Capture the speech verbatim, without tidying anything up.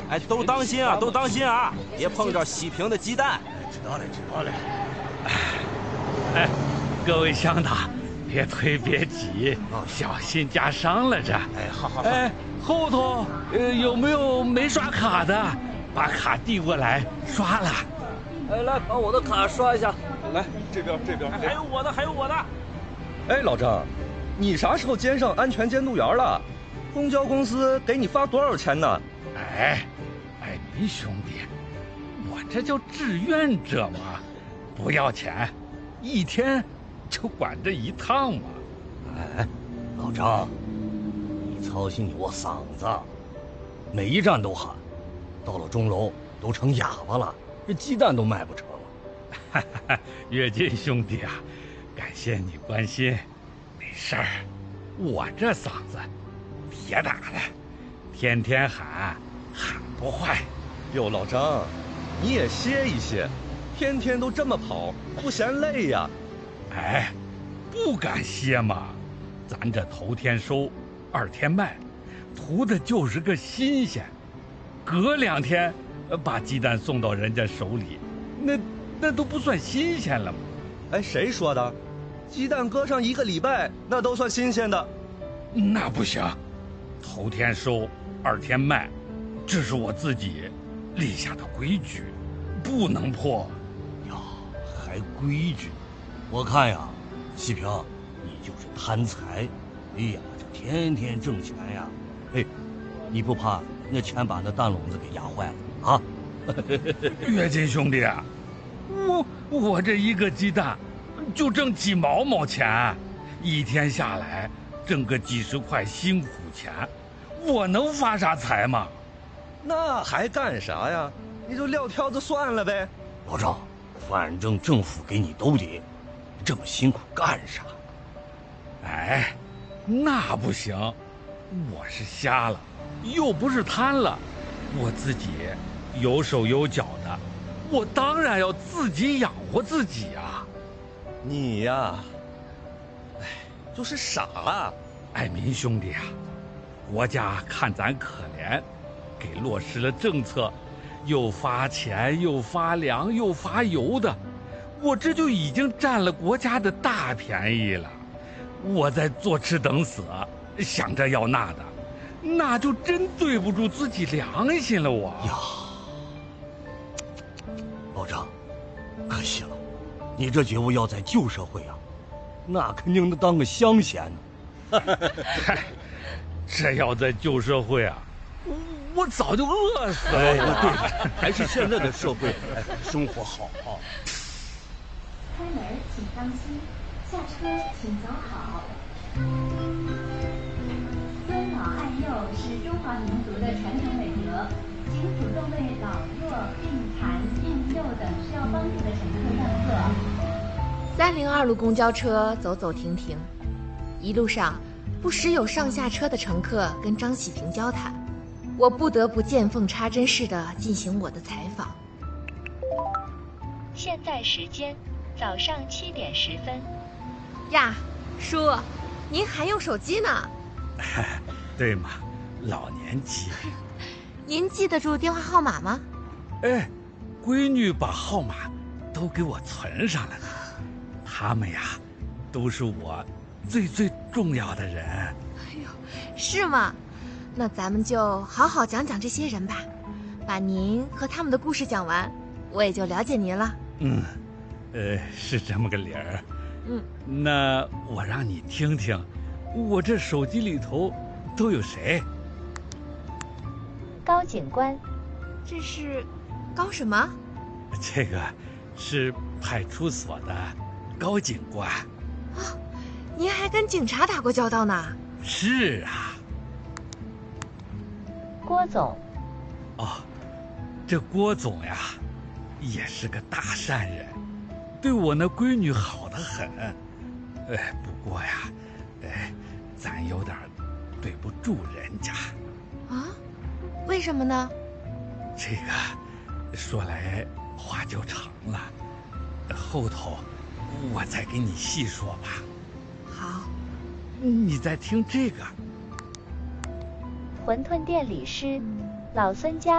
哎，都当心啊，都当心啊，别碰着喜平的鸡蛋。 知道了，知道了。 哎，各位乡的，别推别挤，小心夹伤了这。 哎，好好好。 哎，后头呃有没有没刷卡的？把卡递过来，刷了。 哎，来把我的卡刷一下。 来，这边这边。 还有我的，还有我的。 哎，老张，你啥时候兼上安全监督员了？公交公司给你发多少钱呢？ 哎，哎，您兄弟，我这叫志愿者嘛，不要钱，一天就管这一趟嘛。 哎，老张，你操心我嗓子，每一站都喊，到了钟楼都成哑巴了，这鸡蛋都卖不成了。 哈哈，跃进兄弟啊，感谢你关心，没事儿，我这嗓子别打了，天天喊喊不坏。 哟，老张，你也歇一歇，天天都这么跑，不嫌累呀？ 哎，不敢歇嘛，咱这头天收，二天卖，图的就是个新鲜。隔两天，把鸡蛋送到人家手里，那那都不算新鲜了吗？ 哎，谁说的？鸡蛋搁上一个礼拜，那都算新鲜的。 那不行，头天收，二天卖，这是我自己立下的规矩，不能破。 呀，还规矩？我看呀，细平，你就是贪财。哎呀，这天天挣钱呀，嘿，你不怕那钱把那蛋笼子给压坏了啊？ 跃进兄弟啊，我我这一个鸡蛋就挣几毛毛钱，一天下来挣个几十块辛苦钱，我能发啥财吗？ 那还干啥呀？你就撂挑子算了呗。 老赵，反正政府给你兜底，这么辛苦干啥？ 哎，那不行，我是瞎了，又不是贪了，我自己有手有脚的，我当然要自己养活自己啊。 你呀，哎，就是傻了。 爱民兄弟啊，国家看咱可怜，给落实了政策，又发钱又发粮又发油的，我这就已经占了国家的大便宜了。我在坐吃等死，想着要那的，那就真对不住自己良心了我。 呀，老张，可惜了，你这觉悟要在旧社会啊，那肯定能当个乡贤呢。 嗨，这要在旧社会啊，我早就饿死了。 哎呀，对，还是现在的社会生活好啊。 开门请当心，下车请走好。尊老爱幼是中华民族的传统美德，请主动为老弱、病残、孕幼等需要帮助的乘客让座。 三零二路公交车走走停停，一路上不时有上下车的乘客跟张喜平交谈，我不得不见缝插针似的进行我的采访。 现在时间早上七点十分。 呀，叔，您还用手机呢？ 对嘛，老年机。 您记得住电话号码吗？ 哎，闺女把号码都给我存上了呢。他们呀，都是我最最重要的人。 哎呦，是吗？那咱们就好好讲讲这些人吧，把您和他们的故事讲完，我也就了解您了。 嗯，呃，是这么个理儿。 嗯， 那我让你听听，我这手机里头都有谁？ 高警官。 这是高什么？ 这个是派出所的高警官。 啊，您还跟警察打过交道呢？ 是啊。 郭总。 哦，这郭总呀，也是个大善人，对我那闺女好得很。哎，不过呀，哎，咱有点对不住人家。 啊？为什么呢？ 这个说来话就长了，后头我再给你细说吧。 好， 你再听这个。 馄饨店李师，老孙家